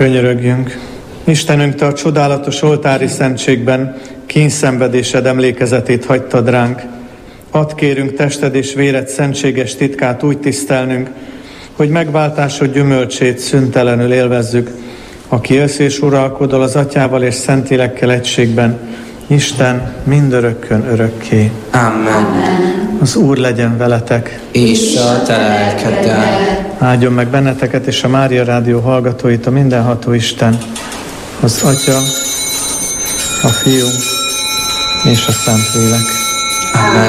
Könyörögjünk. Istenünk, Te a csodálatos oltári szentségben kínszenvedésed emlékezetét hagytad ránk. Add, kérünk, tested és véred szentséges titkát úgy tisztelnünk, hogy megváltásod gyümölcsét szüntelenül élvezzük, aki élsz és uralkodol az Atyával és Szentlélekkel egységben, Isten mindörökkön örökké. Amen. Az Úr legyen veletek. És a te lelkeddel. Áldjon meg benneteket és a Mária Rádió hallgatóit a mindenható Isten, az Atya, a Fiú és a Szentlélek. Amen.